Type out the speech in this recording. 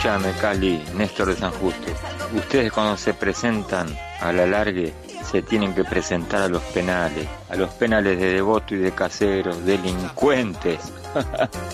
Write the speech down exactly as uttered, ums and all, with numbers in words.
Escúchame, Cali, Néstor de San Justo. Ustedes cuando se presentan a la largue se tienen que presentar a los penales, a los penales de Devoto y de Caseros, delincuentes.